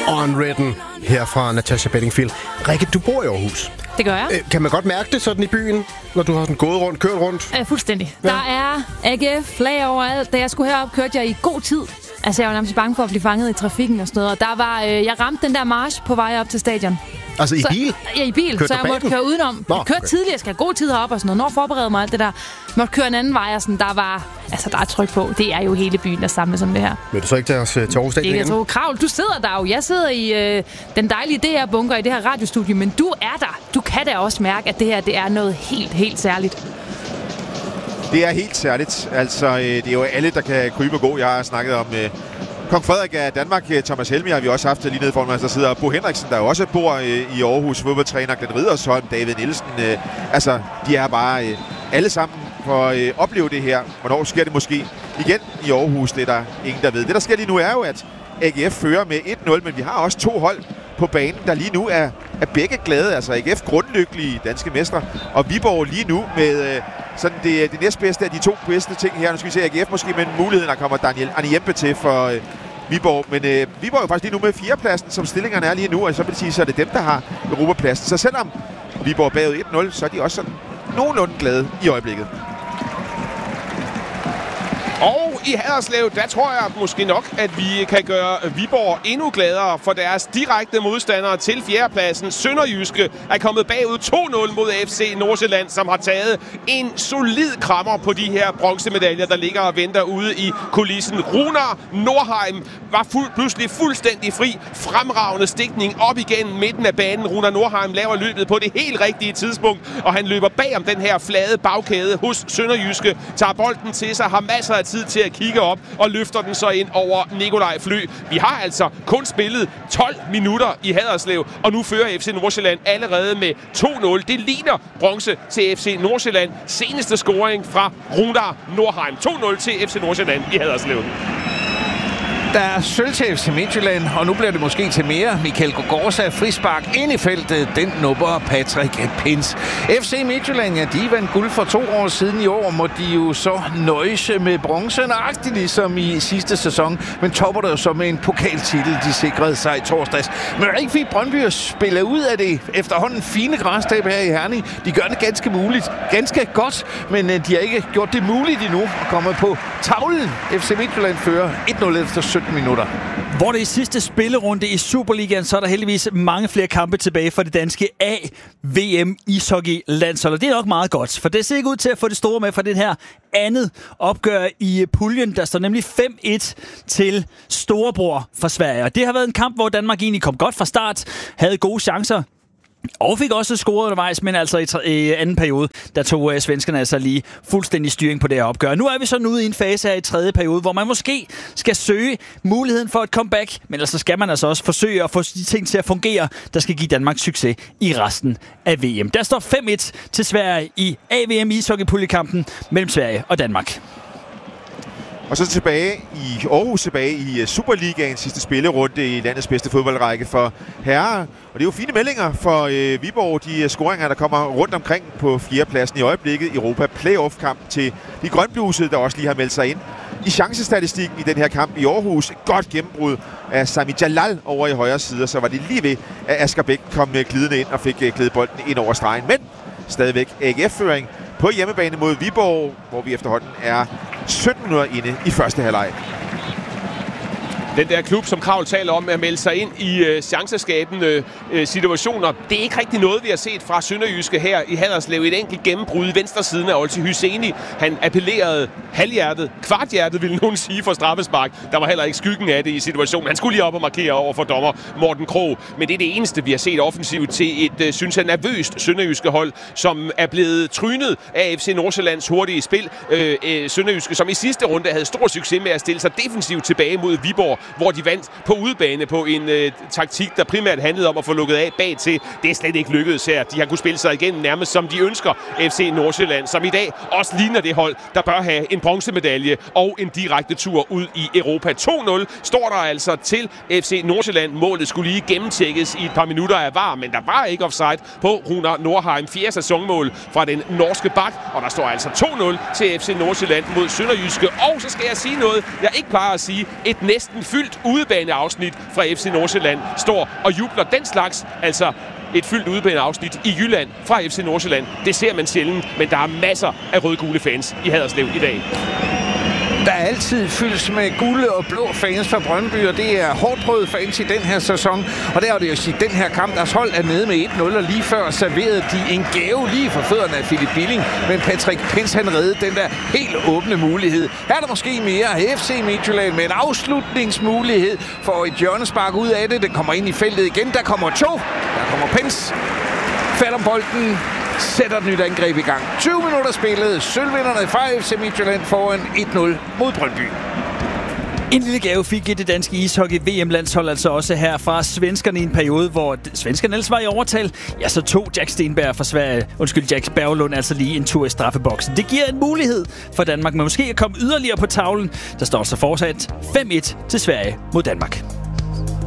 Unwritten her fra Natasha Bedingfield. Rikke, du bor i Aarhus. Det gør jeg. Kan man godt mærke det sådan i byen, når du har sådan gået rundt, kørt rundt? Fuldstændig. Ja. Der er AGF-flag overalt. Da jeg skulle herop, kørte jeg i god tid. Altså, jeg var nærmest bange for at blive fanget i trafikken og sådan noget. Og der var, jeg ramte den der march på vej op til stadion. Altså i bil? Ja, i bil. Kørte så jeg måtte køre udenom. Jeg kørte tidligere, jeg skal have god tid herop og sådan noget. Når forberede mig alt det der. Måtte køre en anden vej og sådan, der er tryk på. Det er jo hele byen, der samles om det her. Vil du så ikke tage os til Aarhus Stadion igen? Det Kravl, du sidder der jo. Jeg sidder i den dejlige DR-bunker i det her radiostudie, men du er der. Du kan da også mærke, at det her det er noget helt, helt særligt. Det er helt særligt. Altså, det er jo alle, der kan krybe og gå. Jeg har snakket om Kong Frederik af Danmark. Thomas Helmi har vi også haft lige nede foran mig. Der sidder Bo Henriksen, der jo også bor i Aarhus. Fodboldtræner Glenn Riddersholm, David Nielsen. Altså, de er bare alle sammen for at opleve det her. Hvornår sker det måske igen i Aarhus? Det er der ingen, der ved. Det, der sker lige nu, er jo, at AGF fører med 1-0, men vi har også 2 hold på banen, der lige nu er begge glade. Altså AGF grundlykkelige danske mestre, og Viborg lige nu med sådan det næstbedste af de 2 bedste ting her. Nu skal vi se AGF måske med muligheden, der kommer Daniel Aniembe til for Viborg. Men Viborg er jo faktisk lige nu med 4. pladsen, som stillingerne er lige nu, og så vil det sige, så er det dem, der har Europapladsen. Så selvom Viborg er bagud 1-0, så er de også sådan nogenlunde glade i øjeblikket. Og i Haderslev, der tror jeg måske nok, at vi kan gøre Viborg endnu gladere for deres direkte modstandere til 4. pladsen. Sønderjyske er kommet bagud 2-0 mod FC Nordsjælland, som har taget en solid krammer på de her bronzemedaljer, der ligger og venter ude i kulissen. Runar Nordheim var pludselig fuldstændig fri. Fremragende stikning op igennem midten af banen. Runar Nordheim laver løbet på det helt rigtige tidspunkt, og han løber bag om den her flade bagkæde hos Sønderjyske, tager bolden til sig, har masser af tid til at kigge op og løfter den så ind over Nikolaj Flø. Vi har altså kun spillet 12 minutter i Haderslev, og nu fører FC Nordsjælland allerede med 2-0. Det ligner bronze til FC Nordsjælland. Seneste scoring fra Runar Nordheim. 2-0 til FC Nordsjælland i Haderslev. Der er sølv til FC Midtjylland, og nu bliver det måske til mere. Michael Gogorza frispark ind i feltet. Den nupper Patrick Pins. FC Midtjylland, ja, de vandt guld for 2 år siden. I år må de jo så nøjse med bronze, nøjagtigt ligesom i sidste sæson. Men topper der jo så med en pokaltitel, de sikrede sig i torsdags. Men ikke fik Brøndby at spille ud af det efterhånden fine græstab her i Herning. De gør det ganske godt, men de har ikke gjort det muligt endnu at komme på tavlen. FC Midtjylland fører 1-0 efter 17 minutter. Hvor det i sidste spillerunde i Superligaen, så er der heldigvis mange flere kampe tilbage for det danske A-VM ishockey-landshold. Og det er nok meget godt, for det ser ikke ud til at få det store med fra det her andet opgør i puljen. Der står nemlig 5-1 til storebror for Sverige. Og det har været en kamp, hvor Danmark egentlig kom godt fra start, havde gode chancer, og fik også scoret undervejs, men altså i anden periode, der tog svenskerne altså lige fuldstændig styring på det her opgør. Nu er vi så ude i en fase her i 3. periode, hvor man måske skal søge muligheden for et comeback, men altså skal man altså også forsøge at få de ting til at fungere, der skal give Danmark succes i resten af VM. Der står 5-1 til Sverige i AVM ishockeypuljekampen mellem Sverige og Danmark. Og så tilbage i Aarhus, tilbage i Superligaens sidste spillerunde i landets bedste fodboldrække for herrer. Og det er jo fine meldinger for Viborg. De scoringer, der kommer rundt omkring på 4. pladsen i øjeblikket. Europa Playoff-kamp til de grønblusede, der også lige har meldt sig ind i chancestatistikken i den her kamp i Aarhus. Godt gennembrud af Sami Jalal over i højre side. Så var det lige ved, at Asger Bæk kom glidende ind og fik glædet bolden ind over stregen. Men stadigvæk AGF-føring på hjemmebane mod Viborg, hvor vi efterhånden er 17 minutter inde i første halvleg. Den der klub, som Kravl taler om, at melde sig ind i chanceskabende situationer. Det er ikke rigtig noget, vi har set fra Sønderjyske her i Haderslev. Et enkelt gennembrud i venstre siden af Olti Hyseni. Han appellerede halvhjertet, kvarthjertet ville nogen sige for straffespark. Der var heller ikke skyggen af det i situationen. Han skulle lige op og markere over for dommer Morten Krog. Men det er det eneste, vi har set offensivt til et, synes jeg, nervøst Sønderjyske hold, som er blevet trynet af FC Nordsjællands hurtige spil. Sønderjyske, som i sidste runde havde stor succes med at stille sig defensivt tilbage mod Viborg, hvor de vandt på udebane på en taktik, der primært handlede om at få lukket af bag til. Det er slet ikke lykkedes her. De har kunnet spille sig igennem nærmest som de ønsker. FC Nordsjælland, som i dag også ligner det hold, der bør have en bronzemedalje og en direkte tur ud i Europa. 2-0 står der altså til FC Nordsjælland. Målet skulle lige gennemtjekkes i et par minutter af VAR, men der var ikke offside på Runar Nordheim. 4. sæsonmål fra den norske bak, og der står altså 2-0 til FC Nordsjælland mod Sønderjyske. Og så skal jeg sige noget, jeg ikke plejer at sige. Et næsten fyldt udebaneafsnit fra FC Nordsjælland står og jubler. Den slags, altså et fyldt udebaneafsnit i Jylland fra FC Nordsjælland, det ser man sjældent, men der er masser af rød-gule fans i Haderslev i dag. Der er altid fyldt med gule og blå fans fra Brøndby, og det er hårdt prøvet fans i den her sæson. Og der er det jo at sige, den her kamp, deres hold er nede med 1-0, og lige før serverede de en gave lige for fødderne af Philip Billing. Men Patrick Pins, han reddede den der helt åbne mulighed. Her er der måske mere FC Midtjylland med en afslutningsmulighed for et hjørnespark ud af det. Den kommer ind i feltet igen. Der kommer to. Der kommer Pins. Fat om bolden. Sætter et nyt angreb i gang. 20 minutter spillet. Sølvvinderne fra FC Midtjylland foran 1-0 mod Brøndby. En lille gave fik det danske ishockey-VM-landshold altså også her fra svenskerne i en periode, hvor svenskerne ellers var i overtal. Ja, så tog Jack Stenberg fra Sverige, Jack Berglund, altså lige en tur i straffeboksen. Det giver en mulighed for Danmark, men måske at komme yderligere på tavlen. Der står så fortsat 5-1 til Sverige mod Danmark.